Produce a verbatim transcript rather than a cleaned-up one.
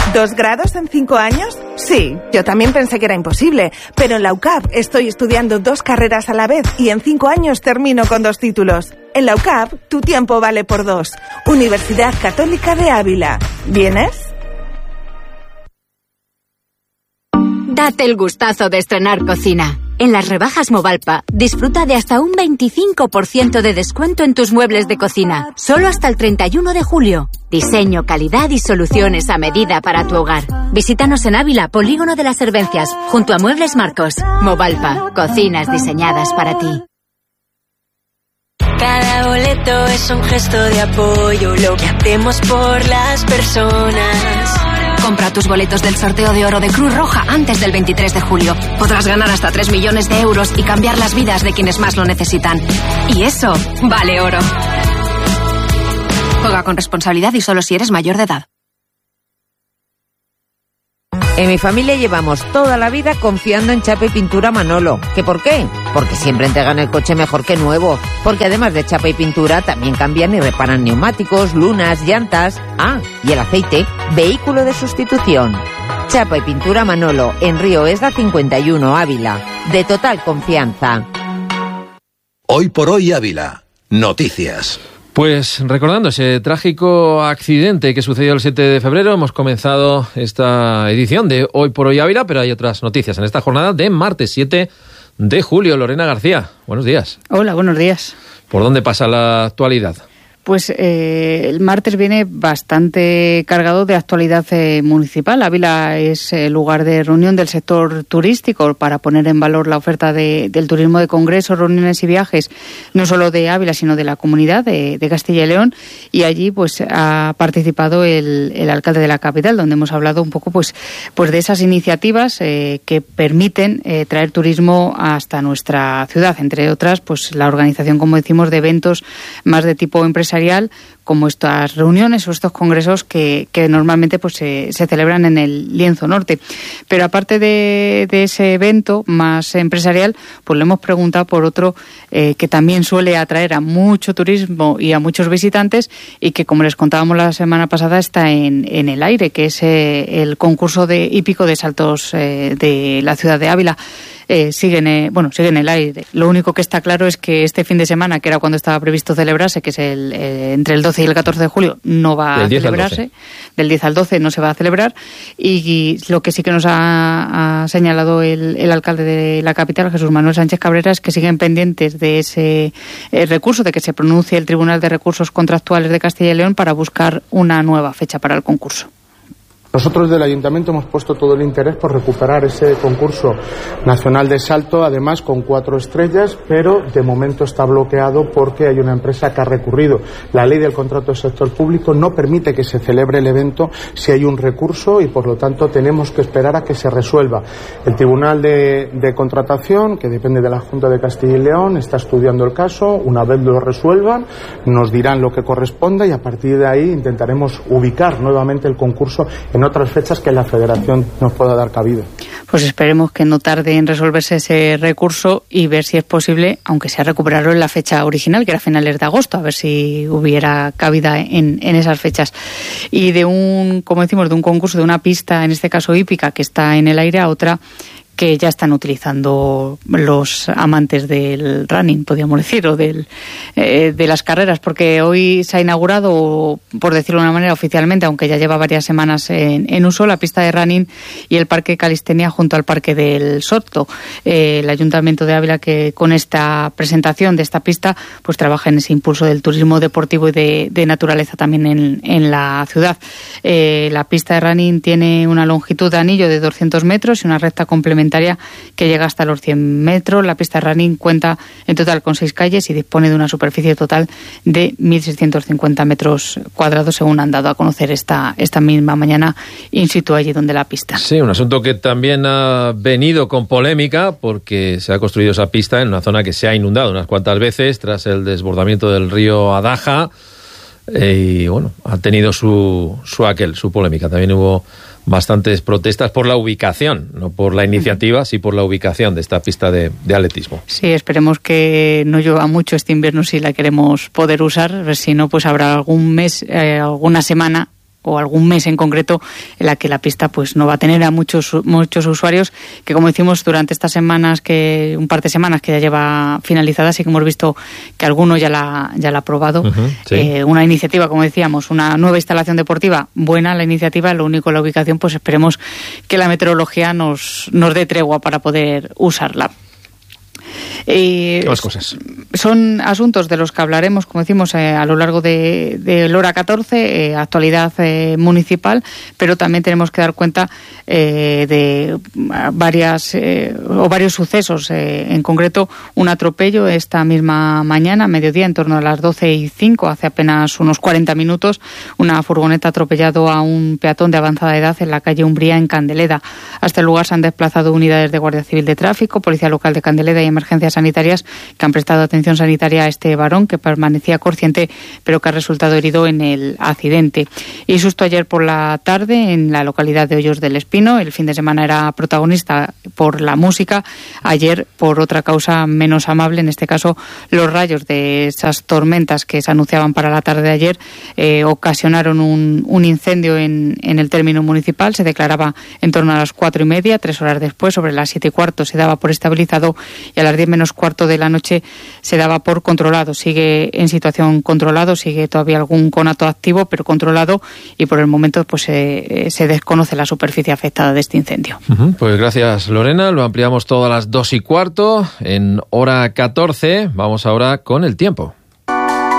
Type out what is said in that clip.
¿Dos grados en cinco años? Sí, yo también pensé que era imposible, pero en la U C A P estoy estudiando dos carreras a la vez y en cinco años termino con dos títulos. En la U C A P, tu tiempo vale por dos. Universidad Católica de Ávila. ¿Vienes? Date el gustazo de estrenar cocina. En las rebajas Movalpa, disfruta de hasta un veinticinco por ciento de descuento en tus muebles de cocina. Solo hasta el treinta y uno de julio. Diseño, calidad y soluciones a medida para tu hogar. Visítanos en Ávila, Polígono de las Servencias, junto a Muebles Marcos. Movalpa, cocinas diseñadas para ti. Cada boleto es un gesto de apoyo, lo que hacemos por las personas. Compra tus boletos del sorteo de oro de Cruz Roja antes del veintitrés de julio. Podrás ganar hasta tres millones de euros y cambiar las vidas de quienes más lo necesitan. Y eso vale oro. Juega con responsabilidad y solo si eres mayor de edad. En mi familia llevamos toda la vida confiando en Chapa y Pintura Manolo. ¿Qué por qué? Porque siempre entregan el coche mejor que nuevo. Porque además de chapa y pintura, también cambian y reparan neumáticos, lunas, llantas. Ah, y el aceite, vehículo de sustitución. Chapa y Pintura Manolo, en Río Esda cincuenta y uno, Ávila. De total confianza. Hoy por hoy Ávila. Noticias. Pues recordando ese trágico accidente que sucedió el siete de febrero, hemos comenzado esta edición de Hoy por Hoy Ávila, pero hay otras noticias en esta jornada de martes siete de julio. Lorena García, buenos días. Hola, buenos días. ¿Por dónde pasa la actualidad? Pues eh, el martes viene bastante cargado de actualidad eh, municipal. Ávila es el lugar de reunión del sector turístico para poner en valor la oferta de, del turismo de congresos, reuniones y viajes, no solo de Ávila, sino de la comunidad de, de Castilla y León. Y allí pues ha participado el, el alcalde de la capital, donde hemos hablado un poco pues, pues de esas iniciativas eh, que permiten eh, traer turismo hasta nuestra ciudad. Entre otras, pues la organización, como decimos, de eventos más de tipo empresarial, como estas reuniones o estos congresos que, que normalmente pues se, se celebran en el Lienzo Norte. Pero aparte de, de ese evento más empresarial, pues le hemos preguntado por otro eh, que también suele atraer a mucho turismo y a muchos visitantes y que, como les contábamos la semana pasada, está en, en el aire, que es eh, el concurso de hípico de saltos eh, de la ciudad de Ávila. Eh, siguen, eh, bueno, siguen en el aire. Lo único que está claro es que este fin de semana, que era cuando estaba previsto celebrarse, que es el eh, entre el doce y el catorce de julio, no va a celebrarse. Del diez al doce no se va a celebrar. Y, y lo que sí que nos ha, ha señalado el, el alcalde de la capital, Jesús Manuel Sánchez Cabrera, es que siguen pendientes de ese eh, recurso, de que se pronuncie el Tribunal de Recursos Contractuales de Castilla y León para buscar una nueva fecha para el concurso. Nosotros del Ayuntamiento hemos puesto todo el interés por recuperar ese concurso nacional de salto, además con cuatro estrellas, pero de momento está bloqueado porque hay una empresa que ha recurrido. La ley del contrato del sector público no permite que se celebre el evento si hay un recurso y, por lo tanto, tenemos que esperar a que se resuelva. El Tribunal de, de Contratación, que depende de la Junta de Castilla y León, está estudiando el caso. Una vez lo resuelvan, nos dirán lo que corresponda y a partir de ahí intentaremos ubicar nuevamente el concurso en en otras fechas que la Federación nos pueda dar cabida. Pues esperemos que no tarde en resolverse ese recurso y ver si es posible, aunque sea recuperarlo en la fecha original, que era finales de agosto, a ver si hubiera cabida en, en esas fechas. Y de un, como decimos, de un concurso, de una pista, en este caso hípica, que está en el aire, a otra que ya están utilizando los amantes del running, podríamos decir, o del, eh, de las carreras, porque hoy se ha inaugurado, por decirlo de una manera oficialmente, aunque ya lleva varias semanas en, en uso, la pista de running y el parque Calistenia junto al parque del Soto. Eh, el Ayuntamiento de Ávila, que con esta presentación de esta pista, pues trabaja en ese impulso del turismo deportivo y de, de naturaleza también en, en la ciudad. Eh, la pista de running tiene una longitud de anillo de doscientos metros y una recta complementaria que llega hasta los cien metros. La pista de running cuenta en total con seis calles y dispone de una superficie total de mil seiscientos cincuenta metros cuadrados, según han dado a conocer esta, esta misma mañana in situ allí donde la pista. Sí, un asunto que también ha venido con polémica porque se ha construido esa pista en una zona que se ha inundado unas cuantas veces tras el desbordamiento del río Adaja eh, y bueno, ha tenido su, su aquel, su polémica. También hubo bastantes protestas por la ubicación, no por la iniciativa, sí por la ubicación de esta pista de, de atletismo. Sí, esperemos que no llueva mucho este invierno si la queremos poder usar, si no, pues habrá algún mes, eh, alguna semana o algún mes en concreto en la que la pista pues no va a tener a muchos muchos usuarios, que como decimos durante estas semanas, que un par de semanas que ya lleva finalizada, sí que hemos visto que alguno ya la ya la ha probado. Uh-huh, sí. eh, una iniciativa, como decíamos, una nueva instalación deportiva, buena la iniciativa, lo único la ubicación, pues esperemos que la meteorología nos, nos dé tregua para poder usarla. Eh, más cosas. Son asuntos de los que hablaremos, como decimos, eh, a lo largo de, de la hora catorce, eh, actualidad eh, municipal, pero también tenemos que dar cuenta eh, de varias eh, o varios sucesos, eh, en concreto un atropello esta misma mañana, a mediodía, en torno a las doce y cinco, hace apenas unos cuarenta minutos, una furgoneta ha atropellado a un peatón de avanzada edad en la calle Umbría, en Candeleda. Hasta el lugar se han desplazado unidades de Guardia Civil de Tráfico, Policía Local de Candeleda y Emergencias Sanitarias, que han prestado atención sanitaria a este varón que permanecía consciente pero que ha resultado herido en el accidente. Y justo ayer por la tarde en la localidad de Hoyos del Espino, el fin de semana era protagonista por la música, ayer por otra causa menos amable, en este caso los rayos de esas tormentas que se anunciaban para la tarde de ayer eh, ocasionaron un, un incendio en, en el término municipal. Se declaraba en torno a las cuatro y media, tres horas después, sobre las siete y cuarto, se daba por estabilizado y a las diez menos cuarto de la noche se daba por controlado. Sigue en situación controlado, sigue todavía algún conato activo, pero controlado, y por el momento pues eh, se desconoce la superficie afectada de este incendio. Uh-huh. Pues gracias, Lorena. Lo ampliamos todo a las dos y cuarto en hora catorce. Vamos ahora con el tiempo.